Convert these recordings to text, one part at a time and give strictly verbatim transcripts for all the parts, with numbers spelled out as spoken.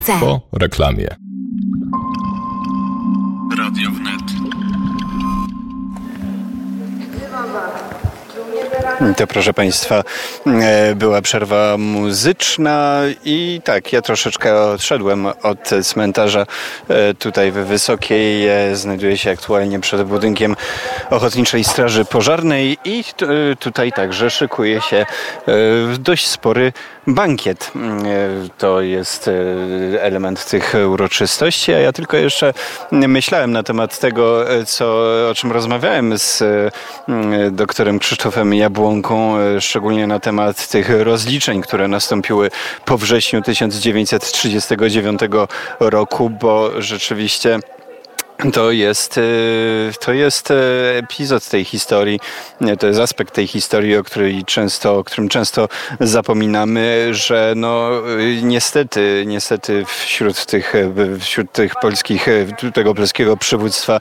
Po reklamie. Radio Wnet. To, proszę Państwa, była przerwa muzyczna i tak, ja troszeczkę odszedłem od cmentarza tutaj w Wysokiej. Znajduję się aktualnie przed budynkiem Ochotniczej Straży Pożarnej i tutaj także szykuje się dość spory bankiet. To jest element tych uroczystości, a ja tylko jeszcze myślałem na temat tego, co, o czym rozmawiałem z doktorem Krzysztofem Jabłonką, szczególnie na temat tych rozliczeń, które nastąpiły po wrześniu tysiąc dziewięćset trzydziestego dziewiątego roku, bo rzeczywiście To jest, to jest epizod tej historii, to jest aspekt tej historii, o, której często, o którym często zapominamy, że no niestety, niestety wśród tych, wśród tych polskich, tego polskiego przywództwa,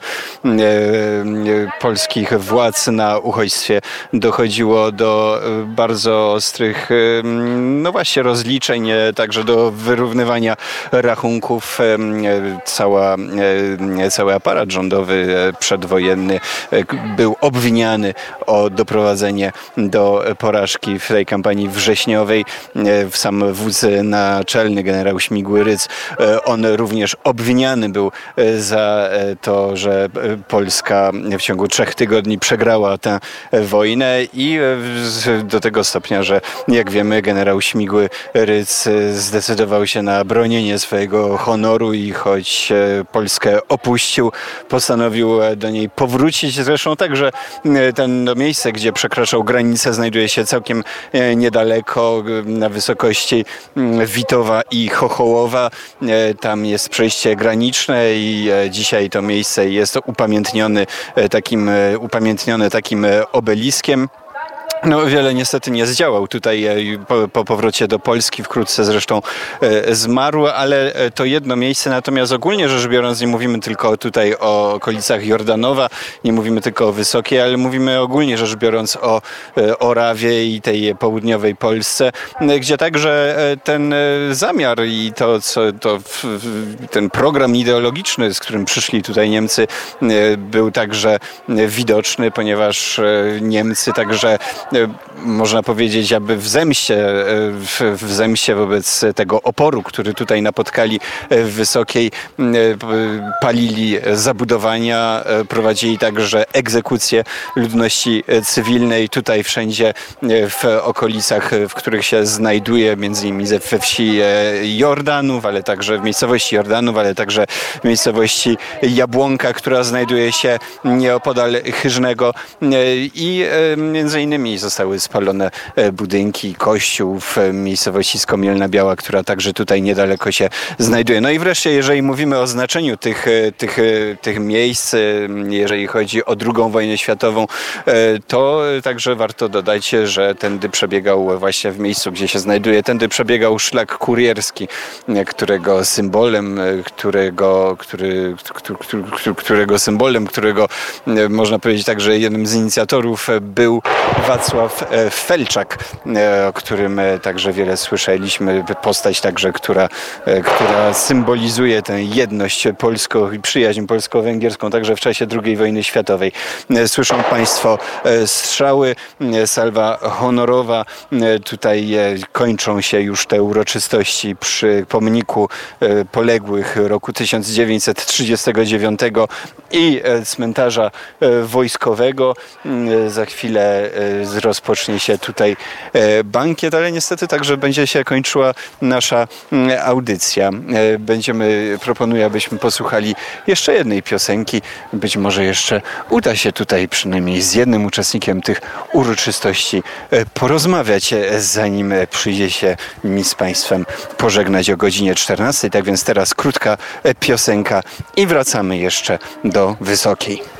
polskich władz na uchodźstwie dochodziło do bardzo ostrych, no właśnie, rozliczeń, także do wyrównywania rachunków. Cała, cała aparat rządowy przedwojenny był obwiniany o doprowadzenie do porażki w tej kampanii wrześniowej. Sam wódz naczelny, generał Śmigły-Rydz, on również obwiniany był za to, że Polska w ciągu trzech tygodni przegrała tę wojnę i do tego stopnia, że jak wiemy, generał Śmigły-Rydz zdecydował się na bronienie swojego honoru i choć Polskę opuścił, postanowił do niej powrócić. Zresztą także ten no, miejsce, gdzie przekraczał granicę, znajduje się całkiem niedaleko, na wysokości Witowa i Chochołowa. Tam jest przejście graniczne i dzisiaj to miejsce jest upamiętnione takim, upamiętnione takim obeliskiem. No wiele niestety nie zdziałał tutaj po, po powrocie do Polski, wkrótce zresztą e, zmarł, ale to jedno miejsce, natomiast ogólnie rzecz biorąc nie mówimy tylko tutaj o okolicach Jordanowa, nie mówimy tylko o Wysokiej, ale mówimy ogólnie rzecz biorąc o e, Orawie i tej południowej Polsce, e, gdzie także e, ten e, zamiar i to, co, to w, w, ten program ideologiczny, z którym przyszli tutaj Niemcy, e, był także widoczny, ponieważ e, Niemcy także można powiedzieć, aby w zemście, w, w zemście wobec tego oporu, który tutaj napotkali w Wysokiej, palili zabudowania, prowadzili także egzekucje ludności cywilnej. Tutaj wszędzie w okolicach, w których się znajduje, między innymi we wsi Jordanów, ale także w miejscowości Jordanów, ale także w miejscowości Jabłonka, która znajduje się nieopodal Chyżnego i między innymi zostały spalone budynki, kościół w miejscowości Skomielna Biała, która także tutaj niedaleko się znajduje. No i wreszcie, jeżeli mówimy o znaczeniu tych, tych, tych miejsc, jeżeli chodzi o drugą wojnę światową, to także warto dodać, że tędy przebiegał właśnie w miejscu, gdzie się znajduje, tędy przebiegał szlak kurierski, którego symbolem, którego, który, który, którego symbolem, którego można powiedzieć także jednym z inicjatorów był Wacław Felczak, o którym także wiele słyszeliśmy. Postać także, która, która symbolizuje tę jedność polską i przyjaźń polsko-węgierską także w czasie drugiej wojny światowej. Słyszą Państwo strzały, salwa honorowa. Tutaj kończą się już te uroczystości przy pomniku poległych roku tysiąc dziewięćset trzydziestego dziewiątego i cmentarza wojskowego. Za chwilę rozpocznie się tutaj bankiet, ale niestety także będzie się kończyła nasza audycja. Będziemy, proponuję, abyśmy posłuchali jeszcze jednej piosenki. Być może jeszcze uda się tutaj przynajmniej z jednym uczestnikiem tych uroczystości porozmawiać, zanim przyjdzie się mi z Państwem pożegnać o godzinie czternastej. Tak więc teraz krótka piosenka i wracamy jeszcze do Wysokiej.